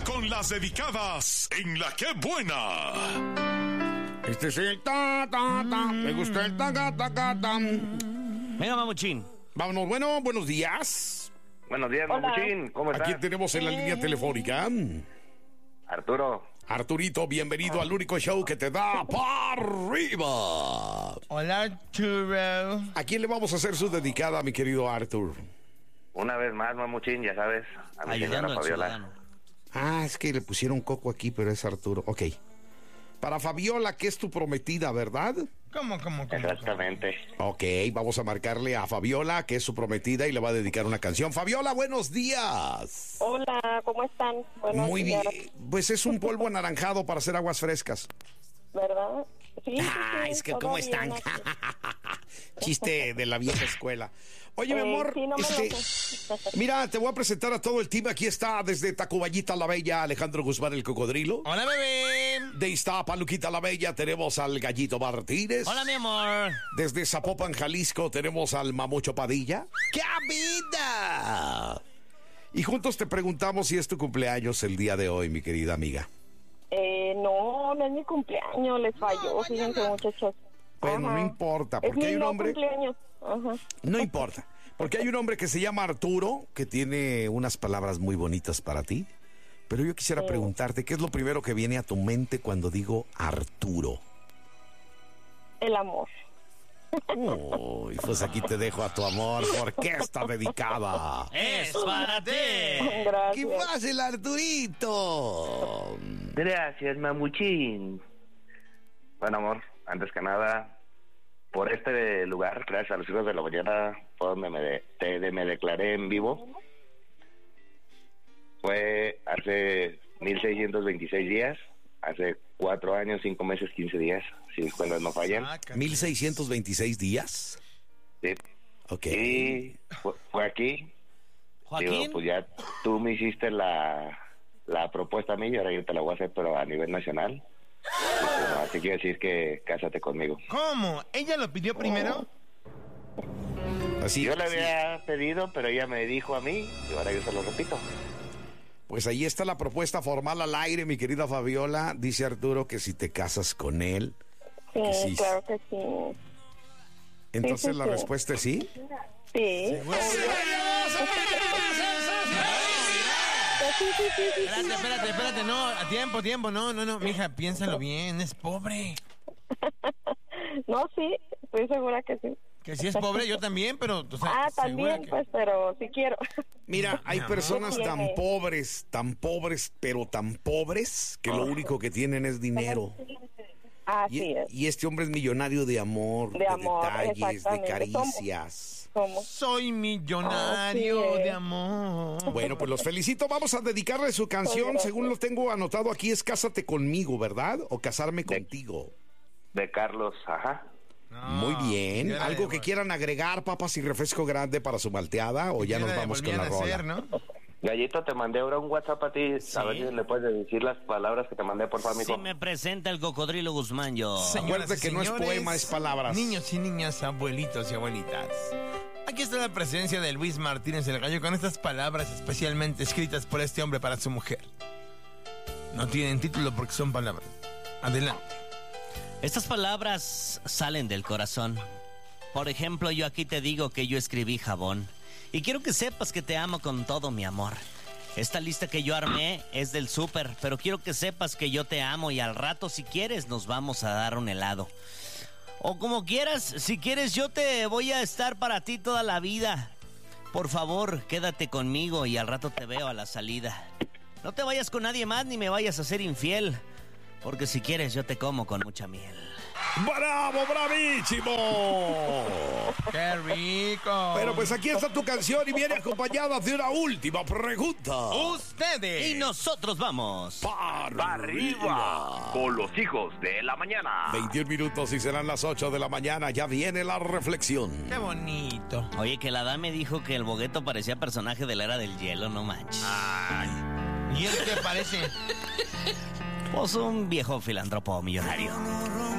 con las dedicadas en La Qué Buena. Este es el ta. Me gusta el ta. Venga, Mamuchín. Vámonos, bueno, buenos días. Buenos días, Mamuchín. ¿Cómo estás? Aquí tenemos en la línea telefónica Arturo. Arturito, bienvenido al único show que te da para arriba. Hola, Arturo. ¿A quién le vamos a hacer su dedicada, mi querido Artur? Una vez más, Mamuchín, ya sabes. A mi Ayudando señora al Fabiola. ciudadano. Ah, es que le pusieron coco aquí, pero es Arturo. Ok. Para Fabiola, que es tu prometida, ¿verdad? ¿Cómo? Exactamente. Ok, vamos a marcarle a Fabiola, que es su prometida, y le va a dedicar una canción. Fabiola, buenos días. Hola, ¿cómo están? Buenos Muy días. bien. Pues es un polvo anaranjado para hacer aguas frescas. ¿Verdad? Sí, Es que todo ¿cómo bien están? aquí. Chiste de la vieja escuela. Oye, mi amor, sí, no me lo sé. mira, te voy a presentar a todo el team. Aquí está desde Tacuballita la Bella, Alejandro Guzmán el Cocodrilo. Hola, bebé. De Iztapaluquita la Bella tenemos al Gallito Martínez. Hola, mi amor. Desde Zapopan, Jalisco tenemos al Mamucho Padilla. ¡Qué vida! Y juntos te preguntamos si es tu cumpleaños el día de hoy, mi querida amiga. No es mi cumpleaños, les falló, fíjense, muchachos. Bueno, Ajá. no importa, Es porque mi hay un no hombre... cumpleaños. Ajá. No importa, porque hay un hombre que se llama Arturo, que tiene unas palabras muy bonitas para ti. Pero yo quisiera preguntarte, ¿qué es lo primero que viene a tu mente cuando digo Arturo? El amor. Uy, pues aquí te dejo a tu amor, porque está dedicada. Es para ti. Gracias. ¿Qué pasa, el Arturito? Gracias, Mamuchín. Bueno, amor, antes que nada, por este lugar, gracias a los hijos de la mañana, fue donde me declaré en vivo. Fue hace 1626 días, hace 4 años, 5 meses, 15 días, si mis cuentas no fallan. 1626 días. Sí. Ok. Y fue aquí. Joaquín. Digo, pues ya tú me hiciste la propuesta a mí y ahora yo te la voy a hacer, pero a nivel nacional. Bueno, así quiere decir que cásate conmigo. ¿Cómo? ¿Ella lo pidió primero? Así, Yo le había pedido, pero ella me dijo a mí y ahora yo se lo repito. pues ahí está la propuesta formal al aire, mi querida Fabiola. Dice Arturo que si te casas con él. Sí, Que sí. claro que sí. Entonces sí, la sí. respuesta es sí. Sí. Sí. Espérate, no, a tiempo, no, mija, piénsalo bien, es pobre. No, sí, estoy segura que sí. Que si es pobre, yo también, pero, o sea, También, que... pues, pero sí quiero. Mira, hay No. personas ¿Qué tan tiene? pobres, pero tan pobres que lo único que tienen es dinero. Así es. Y este hombre es millonario de amor, De amor, detalles, de exactamente. caricias. Somos. Soy millonario Así es. de amor. Bueno, pues los felicito. Vamos a dedicarle su canción. Gracias. Según lo tengo anotado aquí, es Cásate conmigo, ¿verdad? O Casarme contigo. De Carlos, ajá. No, Muy bien. ya la ¿Algo que devol- quieran agregar, papas y refresco grande para su malteada? ¿O ya ya nos la vamos con la devolvían a rola? hacer, ¿no? Gallito, te mandé ahora un WhatsApp a ti. Sí. A ver si le puedes decir las palabras que te mandé, por favor, Si amigo. me presenta el Cocodrilo Guzmán, yo. Señoras Acuérdate y que no es señores, poema, es palabras. Niños y niñas, abuelitos y abuelitas. Aquí está la presencia de Luis Martínez el Gallo con estas palabras especialmente escritas por este hombre para su mujer. No tienen título porque son palabras. Adelante. Estas palabras salen del corazón. Por ejemplo, yo aquí te digo que yo escribí jabón. Y quiero que sepas que te amo con todo mi amor. Esta lista que yo armé es del súper, pero quiero que sepas que yo te amo y al rato, si quieres, nos vamos a dar un helado. O como quieras, si quieres, yo te voy a estar para ti toda la vida. Por favor, quédate conmigo y al rato te veo a la salida. No te vayas con nadie más ni me vayas a ser infiel, porque si quieres yo te como con mucha miel. ¡Bravo, bravísimo! ¡Qué rico! Pero pues aquí está tu canción y viene acompañada de una última pregunta. ¡Ustedes! Y nosotros vamos. ¡Para ¡Arriba! Con los hijos de la mañana. 21 minutos y serán las 8 de la mañana. Ya viene la reflexión. ¡Qué bonito! Oye, que la dame dijo que el bogueto parecía personaje de la Era del Hielo, no manches. Ay. ¿Y él qué parece? Pues un viejo filántropo millonario.